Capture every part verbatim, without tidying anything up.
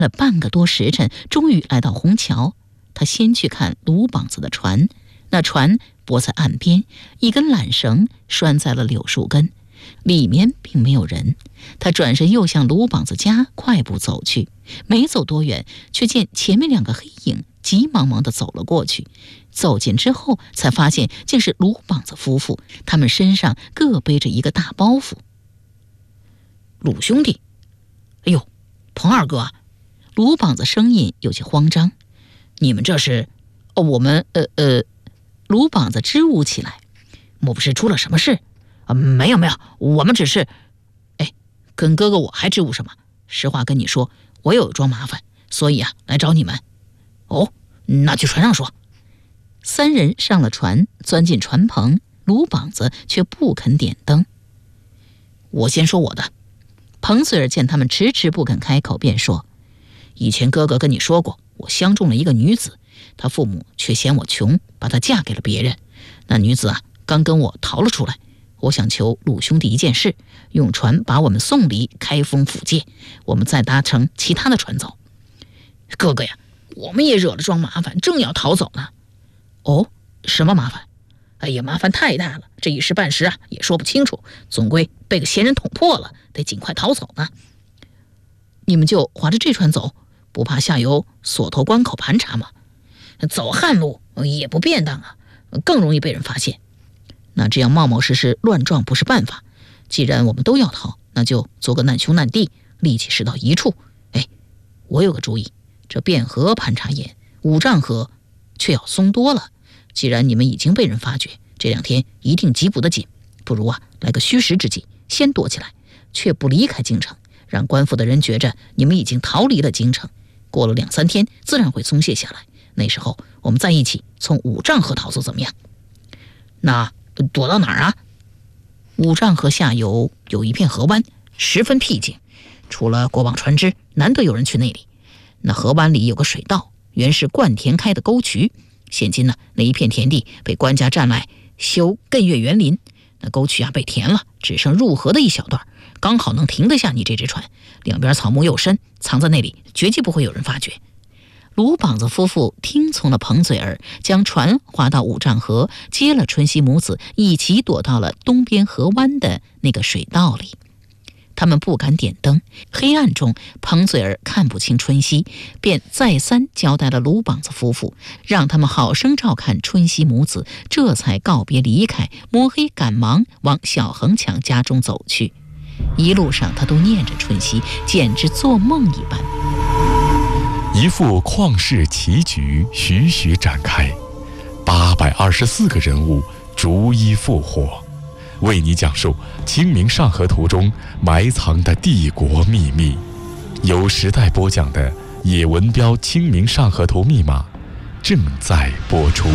了半个多时辰，终于来到虹桥。他先去看鲁膀子的船，那船泊在岸边，一根缆绳拴在了柳树根，里面并没有人。他转身又向鲁膀子家快步走去，没走多远，却见前面两个黑影急忙忙地走了过去。走近之后，才发现竟是鲁膀子夫妇，他们身上各背着一个大包袱。 鲁兄弟，哎呦，彭二哥啊！ 鲁膀子声音有些慌张。 你们这是？ 哦，我们呃呃，鲁膀子支吾起来。 莫不是出了什么事？啊，没有没有，我们只是……哎，跟哥哥我还支吾什么？实话跟你说，我有桩麻烦，所以啊，来找你们。哦，那去船上说。 三人上了船，钻进船棚，鲁膀子却不肯点灯。 我先说我的。 彭嘴儿见他们迟迟不肯开口，便说：“ 以前哥哥跟你说过，我相中了一个女子，她父母却嫌我穷，把她嫁给了别人。那女子啊，刚跟我逃了出来。我想求鲁兄弟一件事，用船把我们送离开封府界，我们再搭乘其他的船走。哥哥呀，我们也惹了桩麻烦，正要逃走呢。”“哦，什么麻烦？”“哎呀，麻烦太大了，这一时半时啊也说不清楚，总归被个闲人捅破了，得尽快逃走呢。”“ 你们就划着这船走，不怕下游锁头关口盘查吗？”“ 走旱路也不便当啊，更容易被人发现。 那这样冒冒失失乱撞不是办法。既然我们都要逃，那就做个难兄难弟，力气使到一处。哎，我有个主意，这汴河盘查严，五丈河却要松多了。既然你们已经被人发觉，这两天一定缉捕得紧，不如啊来个虚实之计，先躲起来，却不离开京城，让官府的人觉着你们已经逃离了京城。过了两三天，自然会松懈下来。那时候我们再一起从五丈河逃走，怎么样？”“ 那躲到哪儿啊？”“ 五丈河下游有一片河湾，十分僻静，除了过往船只，难得有人去那里。那河湾里有个水道，原是灌田开的沟渠，现今呢，那一片田地被官家占来修艮岳园林，那沟渠啊被填了，只剩入河的一小段，刚好能停得下你这只船。两边草木又深，藏在那里，绝计不会有人发觉。”鲁膀子夫妇听从了彭嘴儿，将船划到五丈河，接了春熙母子一起躲到了东边河湾的那个水道里。他们不敢点灯，黑暗中彭嘴儿看不清春熙，便再三交代了鲁膀子夫妇，让他们好生照看春熙母子，这才告别离开，摸黑赶忙往小恒强家中走去。一路上他都念着春熙，简直做梦一般。 一副旷世奇局徐徐展开，八百二十四个人物逐一复活，为你讲述《清明上河图》中埋藏的帝国秘密。由时代播讲的《野文标清明上河图》密码正在播出。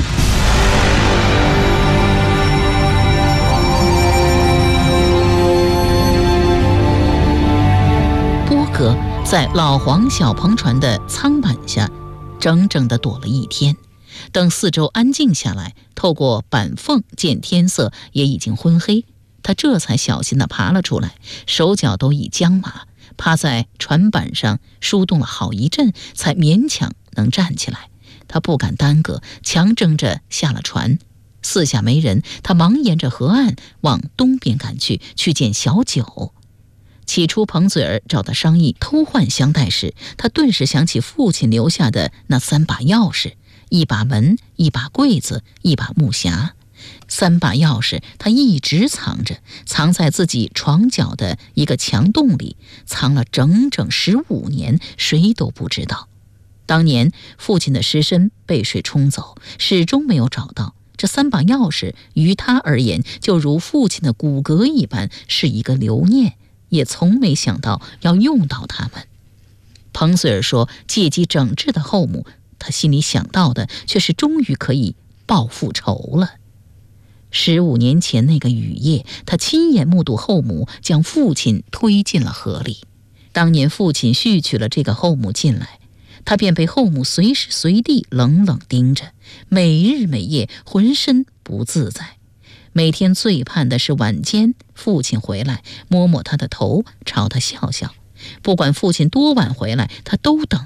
波哥在老黄小篷船的舱板下整整地躲了一天，等四周安静下来，透过板缝见天色也已经昏黑，他这才小心地爬了出来，手脚都已僵麻，趴在船板上蠕动了好一阵，才勉强能站起来。他不敢耽搁，强挣着下了船。四下没人，他忙沿着河岸往东边赶去，去见小九。起初彭嘴儿找他商议偷换香袋时，他顿时想起父亲留下的那三把钥匙，一把门，一把柜子，一把木匣。三把钥匙他一直藏着，藏在自己床角的一个墙洞里，藏了整整十五年，谁都不知道。当年父亲的尸身被水冲走，始终没有找到。这三把钥匙于他而言，就如父亲的骨骼一般，是一个留念，也从没想到要用到它们。彭穗儿说借机整治的后母，他心里想到的却是终于可以报复仇了。十五年前那个雨夜，他亲眼目睹后母将父亲推进了河里。当年父亲续娶了这个后母进来，他便被后母随时随地冷冷盯着，每日每夜浑身不自在。每天最盼的是晚间父亲回来，摸摸他的头，朝他笑笑。 不管父亲多晚回来，他都等。